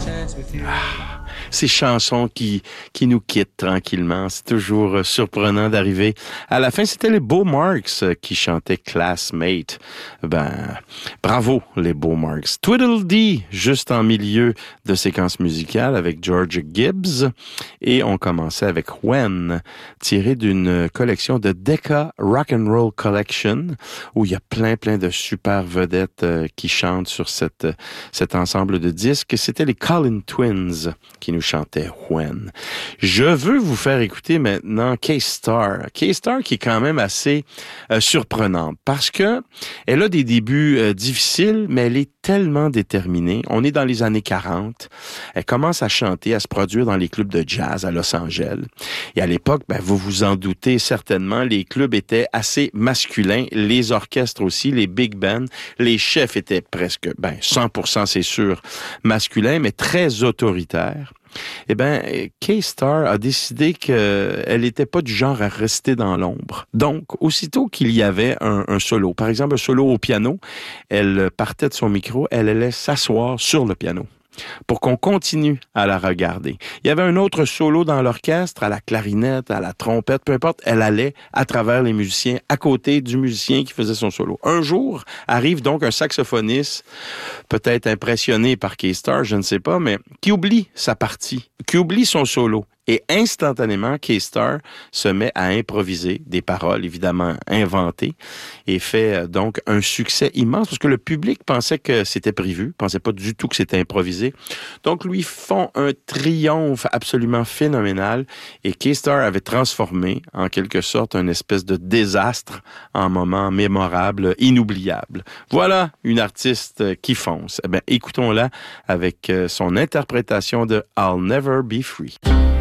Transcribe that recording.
Ces chansons qui nous quittent tranquillement. C'est toujours surprenant d'arriver à la fin. C'était les Beau Marks qui chantaient Classmate. Bravo les Beau Marks. Tweedledee, juste en milieu de séquence musicale avec George Gibbs. Et on commençait avec When, tiré d'une collection de Decca Rock and Roll Collection, où il y a plein de super vedettes qui chantent sur cet ensemble de disques. C'était les Collin Twins qui nous chantaient When. Je veux vous faire écouter maintenant K-Star. K-Star qui est quand même assez surprenante parce que elle a des débuts difficiles, mais elle est tellement déterminée. On est dans les années 40. Elle commence à chanter, à se produire dans les clubs de jazz à Los Angeles. Et à l'époque, vous vous en doutez certainement, les clubs étaient assez masculins, les orchestres aussi, les big bands, les chefs étaient presque, 100% c'est sûr, masculins, mais très autoritaires. K-Star a décidé qu'elle n'était pas du genre à rester dans l'ombre. Donc, aussitôt qu'il y avait un solo, par exemple un solo au piano, elle partait de son micro, elle allait s'asseoir sur le piano pour qu'on continue à la regarder. Il y avait un autre solo dans l'orchestre, à la clarinette, à la trompette, peu importe, elle allait à travers les musiciens, à côté du musicien qui faisait son solo. Un jour, arrive donc un saxophoniste, peut-être impressionné par K-Star, je ne sais pas, mais qui oublie sa partie, qui oublie son solo. Et instantanément, K-Star se met à improviser des paroles, évidemment inventées, et fait donc un succès immense, parce que le public pensait que c'était prévu, pensait pas du tout que c'était improvisé. Donc, lui font un triomphe absolument phénoménal, et K-Star avait transformé, en quelque sorte, un espèce de désastre en moment mémorable, inoubliable. Voilà une artiste qui fonce. Écoutons-la avec son interprétation de I'll Never Be Free.